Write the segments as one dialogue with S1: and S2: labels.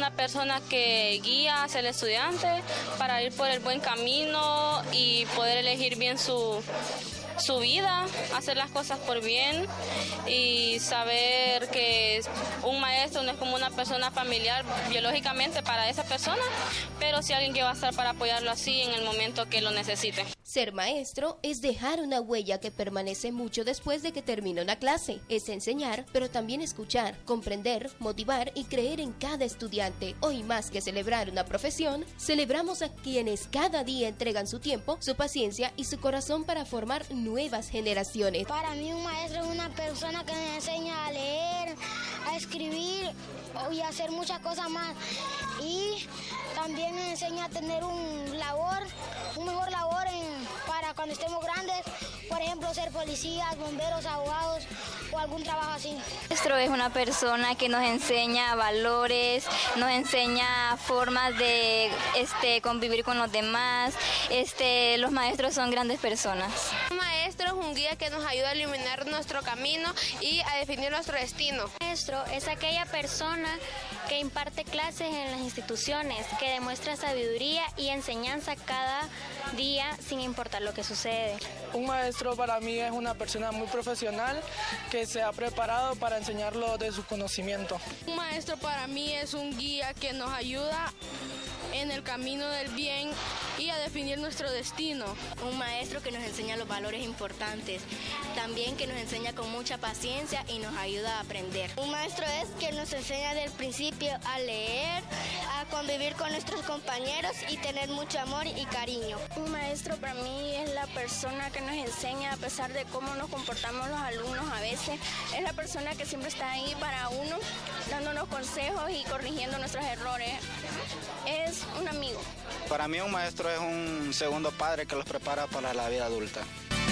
S1: una persona que guía hacia el estudiante para ir por el buen camino y poder elegir bien su vida, hacer las cosas por bien y saber que un maestro no es como una persona familiar biológicamente para esa persona, pero sí alguien que va a estar para apoyarlo así en el momento que lo necesite.
S2: Ser maestro es dejar una huella que permanece mucho después de que termina una clase. Es enseñar, pero también escuchar, comprender, motivar y creer en cada estudiante. Hoy, más que celebrar una profesión, celebramos a quienes cada día entregan su tiempo, su paciencia y su corazón para formar nuevas generaciones.
S3: Para mí un maestro es una persona que me enseña a leer, a escribir y a hacer muchas cosas más. Y también me enseña a tener un mejor labor para cuando estemos grandes, por ejemplo, ser policías, bomberos, abogados o algún trabajo así.
S4: El maestro es una persona que nos enseña valores, nos enseña formas de convivir con los demás. Los maestros son grandes personas.
S5: Un maestro es un guía que nos ayuda a iluminar nuestro camino y a definir nuestro destino.
S6: Un maestro es aquella persona que imparte clases en las instituciones, que demuestra sabiduría y enseñanza cada día sin importar lo que sucede.
S7: Un maestro para mí es una persona muy profesional que se ha preparado para enseñarlo de su conocimiento.
S5: Un maestro para mí es un guía que nos ayuda en el camino del bien y a definir nuestro destino.
S8: Un maestro que nos enseña los valores importantes, también que nos enseña con mucha paciencia y nos ayuda a aprender.
S3: Un maestro es que nos enseña desde el principio a leer, a convivir con nuestros compañeros y tener mucho amor y cariño.
S9: Un maestro para mí es la persona que nos enseña a pesar de cómo nos comportamos los alumnos a veces. Es la persona que siempre está ahí para uno, dándonos consejos y corrigiendo nuestros errores. Es un amigo.
S10: Para mí un maestro es un segundo padre que los prepara para la vida adulta.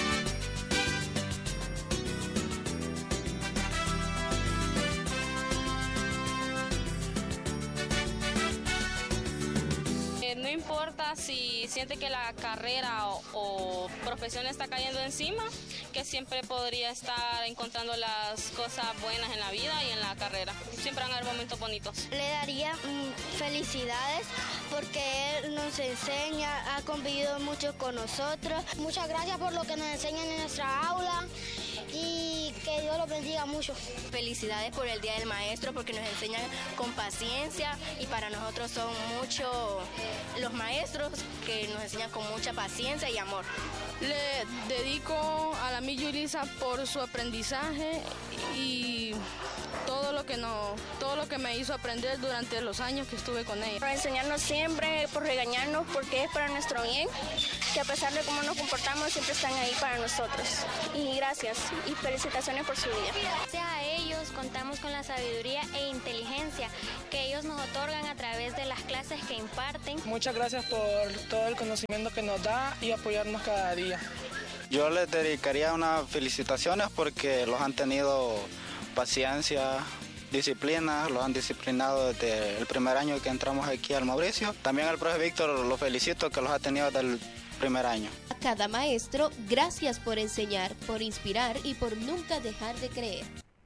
S1: No importa si siente que la carrera o profesión le está cayendo encima, que siempre podría estar encontrando las cosas buenas en la vida y en la carrera. Siempre van a haber momentos bonitos.
S3: Le daría felicidades porque él nos enseña, ha convivido mucho con nosotros. Muchas gracias por lo que nos enseñan en nuestra aula y que Dios los bendiga mucho.
S8: Felicidades por el Día del Maestro porque nos enseñan con paciencia y para nosotros son muchos los maestros que nos enseñan con mucha paciencia y amor.
S5: Le dedico a la Miss Yulisa por su aprendizaje y todo lo que me hizo aprender durante los años que estuve con ella.
S9: Por enseñarnos siempre, por regañarnos, porque es para nuestro bien, que a pesar de cómo nos comportamos, siempre están ahí para nosotros. Y gracias y felicitaciones por su día.
S6: Gracias a ellos contamos con la sabiduría e inteligencia que ellos nos otorgan a través de las clases que imparten.
S7: Muchas gracias por todo el conocimiento que nos da y apoyarnos cada día.
S10: Yo les dedicaría unas felicitaciones porque los han tenido paciencia, disciplina, los han disciplinado desde el primer año que entramos aquí al Mauricio. También al profe Víctor lo felicito que los ha tenido desde el primer año.
S2: A cada maestro, gracias por enseñar, por inspirar y por nunca dejar de creer.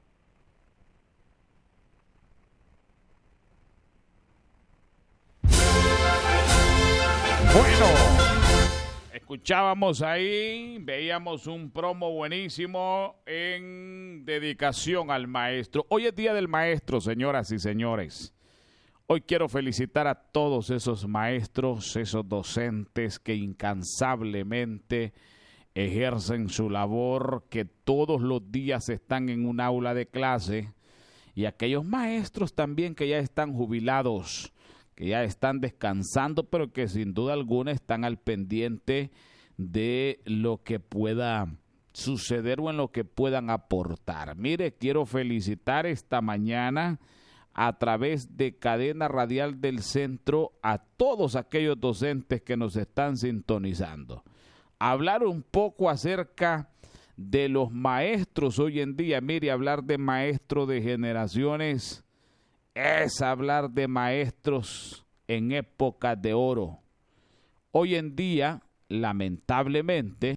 S11: Bueno, escuchábamos ahí, veíamos un promo buenísimo en dedicación al maestro. Hoy es Día del Maestro, señoras y señores. Hoy quiero felicitar a todos esos maestros, esos docentes que incansablemente ejercen su labor, que todos los días están en un aula de clase, y aquellos maestros también que ya están jubilados, que ya están descansando, pero que sin duda alguna están al pendiente de lo que pueda suceder o en lo que puedan aportar. Mire, quiero felicitar esta mañana a través de Cadena Radial del Centro a todos aquellos docentes que nos están sintonizando. Hablar un poco acerca de los maestros hoy en día. Mire, hablar de maestro de generaciones es hablar de maestros en épocas de oro. Hoy en día, lamentablemente,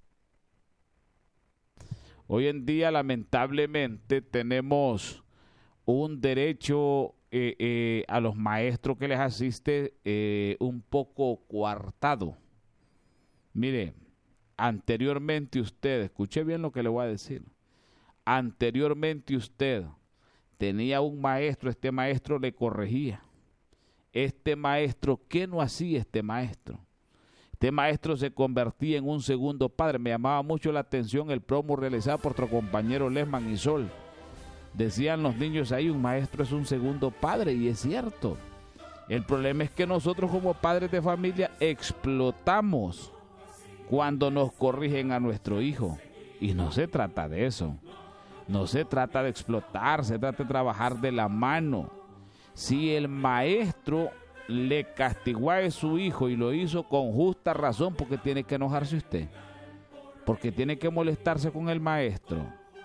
S11: tenemos un derecho a los maestros que les asiste un poco coartado. Mire, anteriormente usted, escuche bien lo que le voy a decir, anteriormente usted tenía un maestro, este maestro le corregía. Este maestro, ¿qué no hacía este maestro? Este maestro se convertía en un segundo padre. Me llamaba mucho la atención el promo realizado por nuestro compañero Lesman y Sol. Decían los niños ahí, un maestro es un segundo padre, y es cierto. El problema es que nosotros como padres de familia explotamos cuando nos corrigen a nuestro hijo. Y no se trata de eso. No se trata de explotar, se trata de trabajar de la mano. Si el maestro le castigó a su hijo y lo hizo con justa razón, porque tiene que enojarse usted, porque tiene que molestarse con el maestro.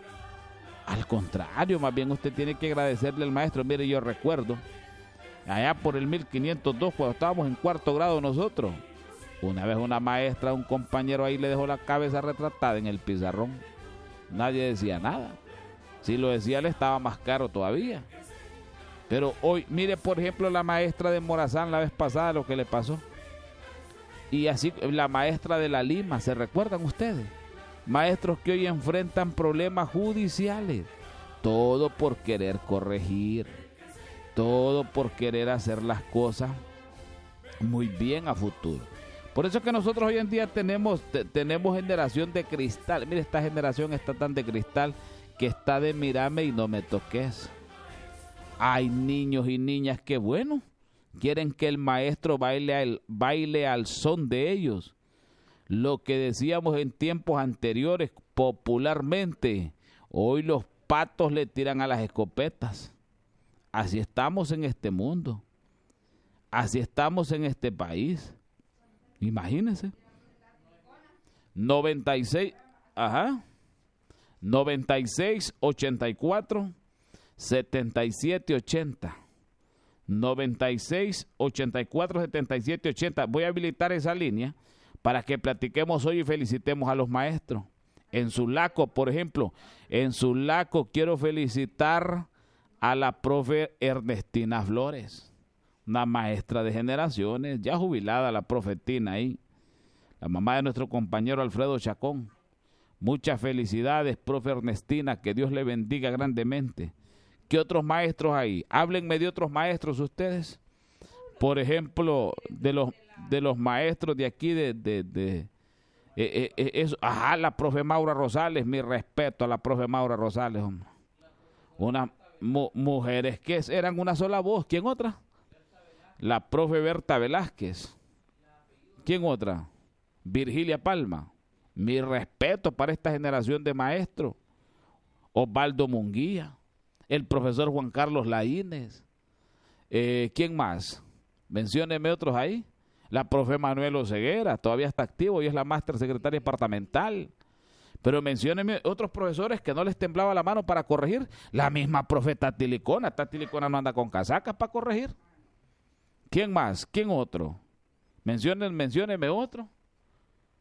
S11: Al contrario, más bien usted tiene que agradecerle al maestro. Mire, yo recuerdo allá por el 1502, cuando estábamos en cuarto grado nosotros, una vez una maestra, un compañero ahí le dejó la cabeza retratada en el pizarrón. Nadie decía nada. Si lo decía, le estaba más caro todavía. Pero hoy, mire por ejemplo la maestra de Morazán la vez pasada lo que le pasó. Y así la maestra de La Lima, ¿se recuerdan ustedes? Maestros que hoy enfrentan problemas judiciales. Todo por querer corregir. Todo por querer hacer las cosas muy bien a futuro. Por eso es que nosotros hoy en día tenemos generación de cristal. Mire, esta generación está tan de cristal que está de mírame y no me toques. Hay niños y niñas que, bueno, quieren que el maestro baile al son de ellos. Lo que decíamos en tiempos anteriores popularmente, hoy los patos le tiran a las escopetas. Así estamos en este mundo. Así estamos en este país. Imagínense. 96, 84 77 80. 96 84 77 80. Voy a habilitar esa línea para que platiquemos hoy y felicitemos a los maestros. En Sulaco, por ejemplo, en Sulaco quiero felicitar a la profe Ernestina Flores, una maestra de generaciones, ya jubilada la profetina ahí, la mamá de nuestro compañero Alfredo Chacón. Muchas felicidades, profe Ernestina, que Dios le bendiga grandemente. ¿Qué otros maestros hay? Háblenme de otros maestros ustedes. Por ejemplo, de los maestros de aquí, la profe Maura Rosales, mi respeto a la profe Maura Rosales, hombre. Unas mujeres que eran una sola voz. ¿Quién otra? La profe Berta Velázquez. ¿Quién otra? Virgilia Palma. Mi respeto para esta generación de maestros. Osvaldo Munguía. El profesor Juan Carlos Laínez. ¿Quién más? Mencióneme otros ahí. La profe Manuel Oseguera, todavía está activo y es la máster secretaria departamental. Pero mencióneme otros profesores que no les temblaba la mano para corregir. La misma profe Tati Licona. Tati Licona no anda con casacas para corregir. ¿Quién más? ¿Quién otro? Mencióneme otro.